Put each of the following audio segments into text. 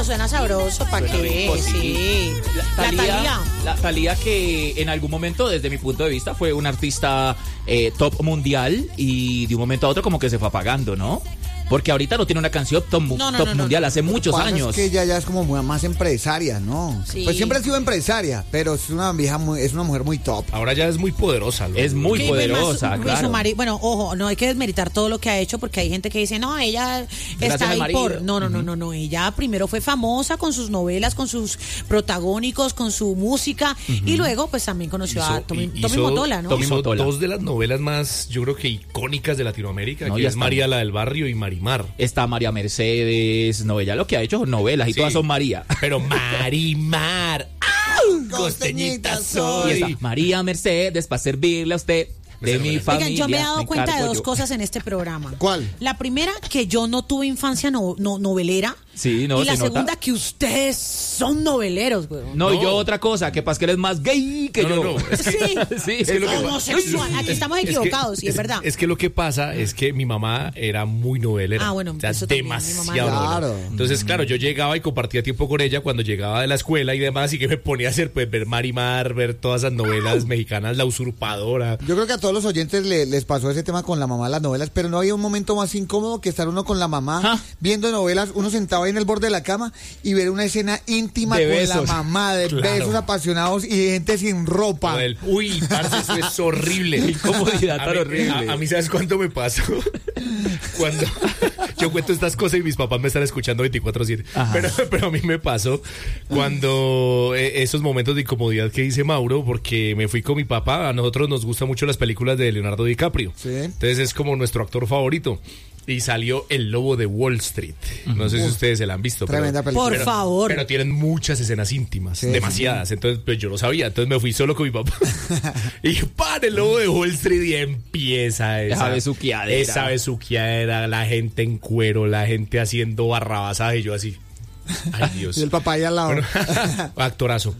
sabroso, suena sabroso, ¿para qué? Sí. La Thalía, que en algún momento, desde mi punto de vista, fue una artista top mundial y de un momento a otro como que se fue apagando, ¿no? Porque ahorita no tiene una canción top mundial, hace muchos años. Es que ella ya es como más empresaria, ¿no? Sí. Pues siempre ha sido empresaria, pero es una mujer muy top. Ahora ya es muy poderosa, ¿no? Es muy poderosa, más, claro. Bueno, ojo, no hay que desmeritar todo lo que ha hecho, porque hay gente que dice, no, ella está ahí por... No, ella primero fue famosa con sus novelas, con sus protagónicos, con su música, y luego pues también conoció a Tommy Motola, ¿no? Hizo dos de las novelas más, yo creo que icónicas de Latinoamérica, que es María la del Barrio y Marimar. Está María Mercedes, ella lo que ha hecho son novelas y todas son María. Pero Marimar, costeñita soy. Y está María Mercedes para servirle a usted. De mi familia. Oigan, yo me he dado cuenta de dos cosas en este programa. ¿Cuál? La primera, que yo no tuve infancia novelera. Sí, no, y la se segunda, nota. que ustedes son noveleros, güey. No, yo otra cosa, que Pascal es más gay que yo. No, es que, sí, es que lo que homosexual. Aquí estamos equivocados, y es verdad. Es que lo que pasa es que mi mamá era muy novelera. Ah, bueno, o sea, eso también, demasiado claro. novelera. Entonces, claro, yo llegaba y compartía tiempo con ella cuando llegaba de la escuela y demás, y que me ponía a hacer, pues, ver Marimar, ver todas esas novelas mexicanas, La Usurpadora. Yo creo que a todos los oyentes les pasó ese tema con la mamá de las novelas, pero no había un momento más incómodo que estar uno con la mamá viendo novelas, uno sentado ahí en el borde de la cama y ver una escena íntima de con besos. la mamá, de besos apasionados y de gente sin ropa. Uy, parce, eso es horrible. Qué incomodidad tan horrible. A mí, ¿sabes cuánto me pasó? Cuando yo cuento estas cosas y mis papás me están escuchando 24/7. Pero a mí me pasó cuando esos momentos de incomodidad que dice Mauro, porque me fui con mi papá. A nosotros nos gustan mucho las películas de Leonardo DiCaprio. Sí. Entonces es como nuestro actor favorito. Y salió El Lobo de Wall Street. No sé si ustedes se la han visto. Tremenda película. Por favor. Pero tienen muchas escenas íntimas, demasiadas. Entonces, pues yo lo sabía. Entonces me fui solo con mi papá. Y para El Lobo de Wall Street y empieza esa besuqueadera, la gente en cuero, la gente haciendo barrabasadas y yo así. Ay, Dios. Y el papá ahí al lado. Bueno, actorazo.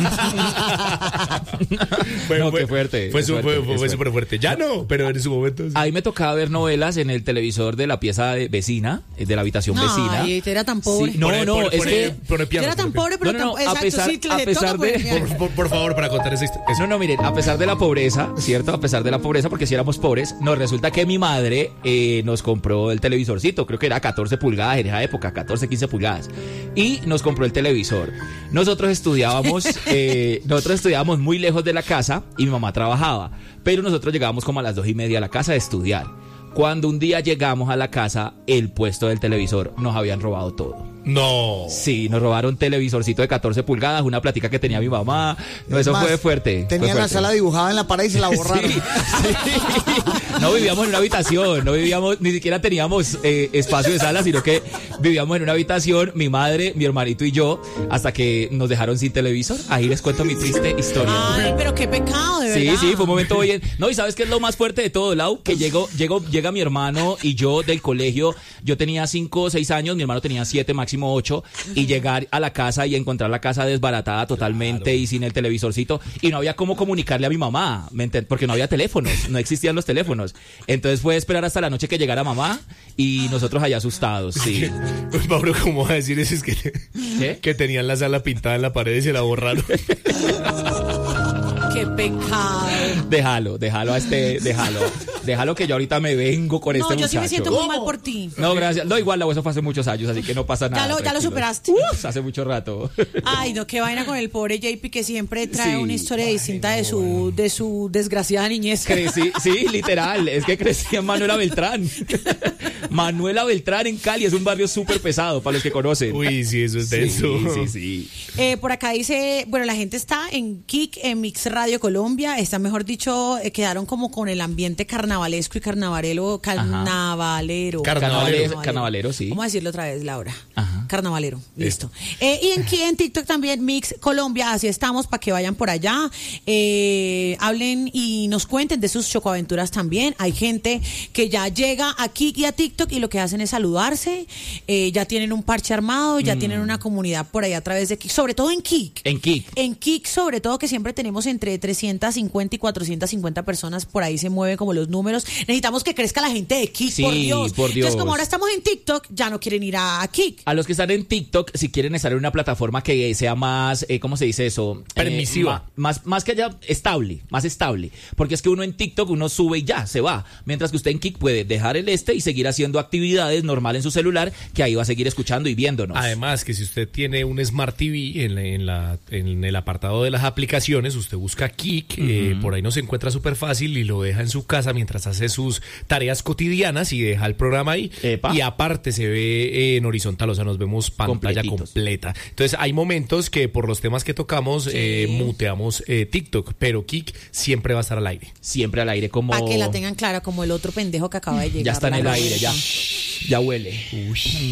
Qué fuerte. Fue súper fuerte. Ya no, pero en su momento. Sí. Ahí me tocaba ver novelas en el televisor de la pieza de vecina, de la habitación vecina. Ay, era tan pobre. Sí, es que era tan pobre, pero no, a pesar de por favor, para contar esa historia. No, miren, a pesar de la pobreza, ¿cierto? A pesar de la pobreza, porque si éramos pobres, nos resulta que mi madre nos compró el televisorcito, creo que era 14 pulgadas en esa época, 14, 15 pulgadas. Y nos compró el televisor. Nosotros estudiábamos muy lejos de la casa y mi mamá trabajaba, pero nosotros llegábamos como a las 2:30 a la casa de estudiar. Cuando un día llegamos a la casa, el puesto del televisor nos habían robado todo. No. Sí, nos robaron televisorcito de 14 pulgadas, una platica que tenía mi mamá. No, eso fue fuerte. Tenían la sala dibujada en la pared y se la borraron. Sí. No vivíamos en una habitación, ni siquiera teníamos espacio de sala, sino que vivíamos en una habitación, mi madre, mi hermanito y yo, hasta que nos dejaron sin televisor. Ahí les cuento mi triste historia. Ay, pero qué pecado, de verdad. Sí, fue un momento bien. No, y ¿sabes qué es lo más fuerte de todo, Lau? Que llega mi hermano y yo del colegio. Yo tenía 5 o 6 años, mi hermano tenía 7, máximo 8, y llegar a la casa y encontrar la casa desbaratada totalmente y sin el televisorcito, y no había cómo comunicarle a mi mamá, porque no había teléfonos, no existían los teléfonos. Entonces fue esperar hasta la noche que llegara mamá y nosotros allá asustados, sí. Pues Pablo, ¿cómo va a decir eso? Es que tenían la sala pintada en la pared y se la borraron. Qué pecado. Déjalo que yo ahorita me vengo con este muchacho. No, yo sí me siento muy mal por ti. No, gracias. No, igual, eso fue hace muchos años, así que no pasa nada. Ya lo superaste. Hace mucho rato. Ay, no, qué vaina con el pobre JP, que siempre trae una historia distinta de su desgraciada niñez. Sí, literal. Es que crecí en Manuela Beltrán. Manuela Beltrán en Cali es un barrio súper pesado, para los que conocen. Uy, sí, eso es denso. Sí. Por acá dice, bueno, la gente está en Kik, en Mix Radio Colombia, está, mejor dicho, quedaron como con el ambiente carnavalesco y carnavalero, sí. Vamos a decirlo otra vez, Laura. Ajá. Carnavalero, listo. Y en TikTok también, Mix Colombia, así estamos, para que vayan por allá, hablen y nos cuenten de sus chocoaventuras también. Hay gente que ya llega a Kik y a TikTok y lo que hacen es saludarse, ya tienen un parche armado, ya tienen una comunidad por ahí a través de Kik, sobre todo en Kik. En Kik, sobre todo, que siempre tenemos entre 350 y 450 personas, por ahí se mueven como los números. números. Necesitamos que crezca la gente de Kik, Sí, por Dios. por Dios. Entonces, como ahora estamos en TikTok, ya no quieren ir a Kik. A los que están en TikTok, si quieren estar en una plataforma que sea más, ¿cómo se dice eso? Permisiva. Más que haya más estable. Porque es que uno en TikTok, uno sube y ya, se va. Mientras que usted en Kik puede dejar el y seguir haciendo actividades normal en su celular, que ahí va a seguir escuchando y viéndonos. Además, que si usted tiene un Smart TV en el apartado de las aplicaciones, usted busca Kik, por ahí nos encuentra súper fácil y lo deja en su casa mientras hace sus tareas cotidianas y deja el programa ahí. Epa. Y aparte se ve en horizontal, o sea, nos vemos pantalla completa. Entonces hay momentos que por los temas que tocamos muteamos TikTok, pero Kik siempre va a estar al aire. Siempre al aire, como... Para que la tengan clara, como el otro pendejo que acaba de llegar. Ya está en el aire, ya huele. Uy.